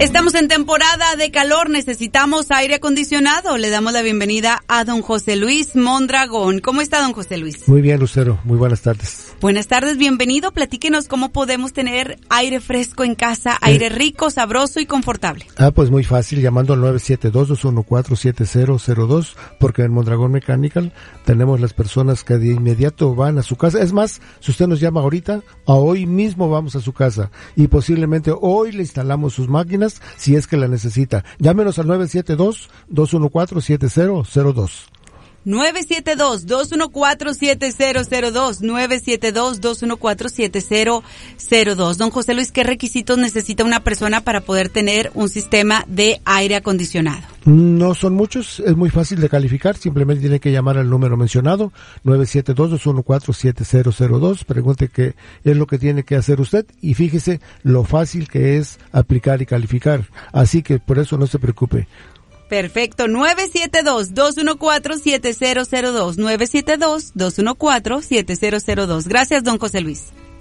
Estamos en temporada de calor, necesitamos aire acondicionado. Le damos la bienvenida a don José Luis Mondragón. ¿Cómo está, don José Luis? Muy bien, Lucero. Muy buenas tardes. Buenas tardes, bienvenido. Platíquenos cómo podemos tener aire fresco en casa, aire rico, sabroso y confortable. Pues muy fácil, llamando al 972-214-7002, porque en Mondragón Mechanical tenemos las personas que de inmediato van a su casa. Es más, si usted nos llama ahorita, a hoy mismo vamos a su casa y posiblemente hoy le instalamos sus máquinas si es que la necesita. Llámenos al 972-214-7002. 972-214-7002, 972-214-7002. Don José Luis, ¿qué requisitos necesita una persona para poder tener un sistema de aire acondicionado? No son muchos, es muy fácil de calificar, simplemente tiene que llamar al número mencionado, 972-214-7002, pregunte qué es lo que tiene que hacer usted y fíjese lo fácil que es aplicar y calificar, así que por eso no se preocupe. Perfecto, 972-214-7002, 972-214-7002. Gracias, don José Luis.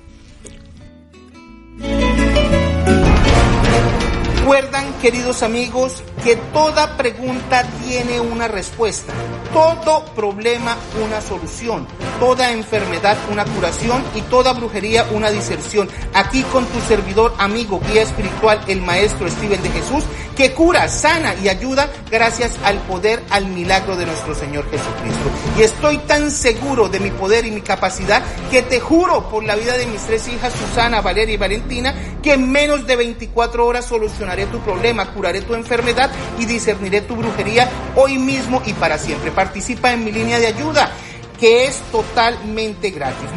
Recuerdan, queridos amigos, que toda pregunta tiene una respuesta, todo problema una solución, toda enfermedad una curación y toda brujería una diserción. Aquí con tu servidor, amigo, guía espiritual, el maestro Steven de Jesús, que cura, sana y ayuda gracias al poder, al milagro de nuestro Señor Jesucristo. Y estoy tan seguro de mi poder y mi capacidad que te juro por la vida de mis tres hijas, Susana, Valeria y Valentina, que en menos de 24 horas solucionaré tu problema, curaré tu enfermedad y discerniré tu brujería hoy mismo y para siempre. Participa en mi línea de ayuda, que es totalmente gratis.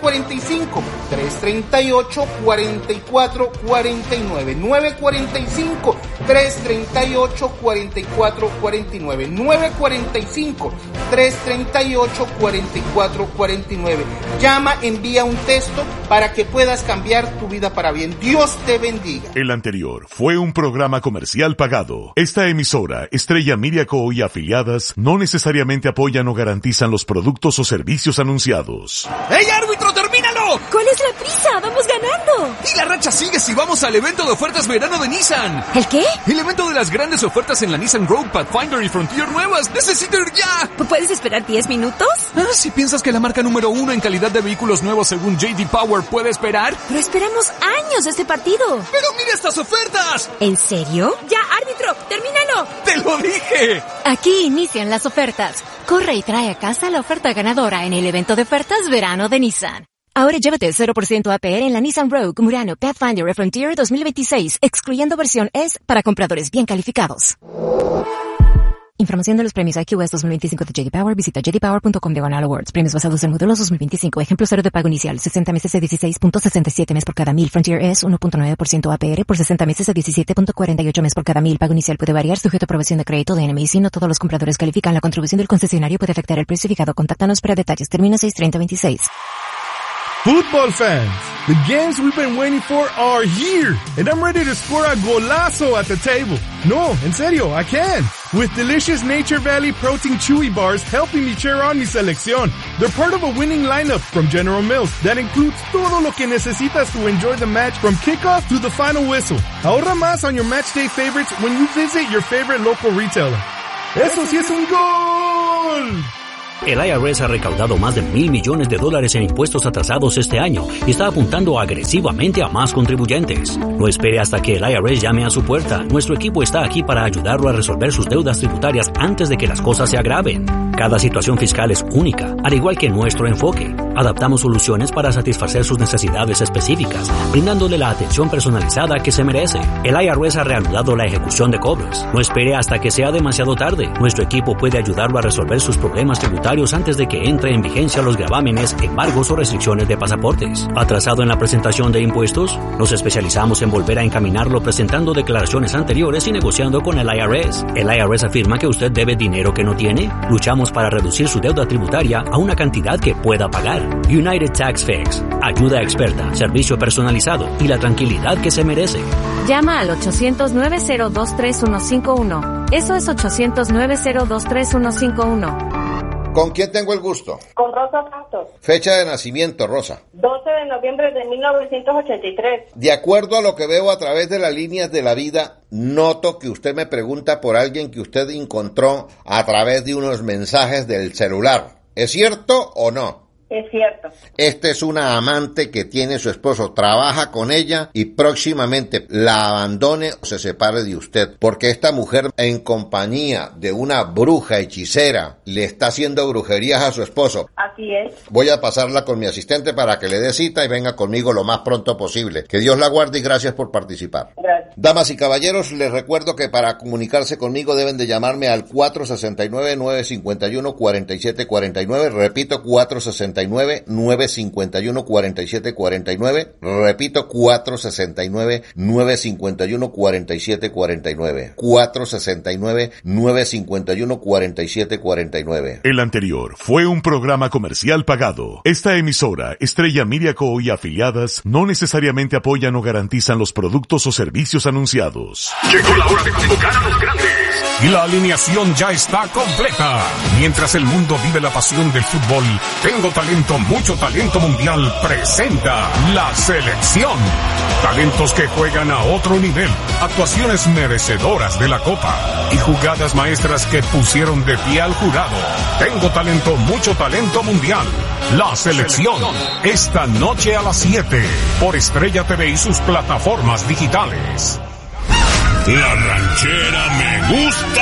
945-338-4449. 945-338-4449. 945-338-4449. Llama, envía un texto para que puedas cambiar tu vida para bien. Dios te bendiga. El anterior fue un programa comercial pagado. Esta emisora, Estrella Media Co. y afiliadas, no necesariamente apoyan o garantizan los productos o servicios anunciados. ¡Ey, árbitro, termínalo! ¿Cuál es la prisa? ¡Vamos ganando! Y la racha sigue si vamos al evento de ofertas verano de Nissan. ¿El qué? El evento de las grandes ofertas en la Nissan Rogue, Pathfinder y Frontier nuevas. ¡Necesito ir ya! ¿Puedes esperar 10 minutos? Si piensas que la marca número 1 en calidad de vehículos nuevos según J.D. Power puede esperar. Pero esperamos años de este partido. ¡Pero mira estas ofertas! ¿En serio? ¡Ya, árbitro! ¡Termínalo! ¡Te lo dije! Aquí inician las ofertas. Corre y trae a casa la oferta ganadora en el evento de ofertas verano de Nissan. Ahora llévate 0% APR en la Nissan Rogue, Murano, Pathfinder y Frontier 2026, excluyendo versión S para compradores bien calificados. Información de los premios IQS 2025 de J.D. Power. Visita jdpower.com/awards. Premios basados en modelos 2025. Ejemplo 0 de pago inicial. 60 meses de 16.67 mes por cada 1000. Frontier es 1.9% APR por 60 meses de 17.48 mes por cada 1000. Pago inicial puede variar sujeto a aprobación de crédito de NMIC. No todos los compradores califican. La contribución del concesionario puede afectar el precio fijado. Contáctanos para detalles. Termina 6/30/26. Football fans, the games we've been waiting for are here, and I'm ready to score a golazo at the table. No, en serio, I can. With delicious Nature Valley Protein Chewy Bars helping me cheer on mi selección. They're part of a winning lineup from General Mills that includes todo lo que necesitas to enjoy the match from kickoff to the final whistle. Ahorra más on your match day favorites when you visit your favorite local retailer. ¡Eso sí es un gol! El IRS ha recaudado más de $1,000 millones en impuestos atrasados este año y está apuntando agresivamente a más contribuyentes. No espere hasta que el IRS llame a su puerta. Nuestro equipo está aquí para ayudarlo a resolver sus deudas tributarias antes de que las cosas se agraven. Cada situación fiscal es única, al igual que nuestro enfoque. Adaptamos soluciones para satisfacer sus necesidades específicas, brindándole la atención personalizada que se merece. El IRS ha reanudado la ejecución de cobros. No espere hasta que sea demasiado tarde. Nuestro equipo puede ayudarlo a resolver sus problemas tributarios antes de que entre en vigencia los gravámenes, embargos o restricciones de pasaportes. ¿Atrasado en la presentación de impuestos? Nos especializamos en volver a encaminarlo presentando declaraciones anteriores y negociando con el IRS. ¿El IRS afirma que usted debe dinero que no tiene? Luchamos para reducir su deuda tributaria a una cantidad que pueda pagar. United Tax Fix. Ayuda experta, servicio personalizado y la tranquilidad que se merece. Llama al 800-902-3151. Eso es 800-902-3151. ¿Con quién tengo el gusto? Con Rosa Santos. Fecha de nacimiento, Rosa. 12 de noviembre de 1983. De acuerdo a lo que veo a través de las líneas de la vida, noto que usted me pregunta por alguien que usted encontró a través de unos mensajes del celular. ¿Es cierto o no? Es cierto. Esta es una amante que tiene su esposo, trabaja con ella y próximamente la abandone o se separe de usted, porque esta mujer en compañía de una bruja hechicera le está haciendo brujerías a su esposo. Así es. Voy a pasarla con mi asistente para que le dé cita y venga conmigo lo más pronto posible. Que Dios la guarde y gracias por participar. Gracias. Damas y caballeros, les recuerdo que para comunicarse conmigo deben de llamarme al 469-951-4749. Repito, 469-951-4749. Repito, 469-951-4749. 469-951-4749. El anterior fue un programa comercial pagado. Esta emisora, Estrella Media Co. y afiliadas, no necesariamente apoyan o garantizan los productos o servicios anunciados. Llegó la hora de convocar a los grandes. Y la alineación ya está completa. Mientras el mundo vive la pasión del fútbol, Tengo Talento, Mucho Talento Mundial presenta La Selección. Talentos que juegan a otro nivel, actuaciones merecedoras de la Copa y jugadas maestras que pusieron de pie al jurado. Tengo Talento, Mucho Talento Mundial. La Selección, esta noche a las 7 por Estrella TV y sus plataformas digitales. La ranchera me gusta.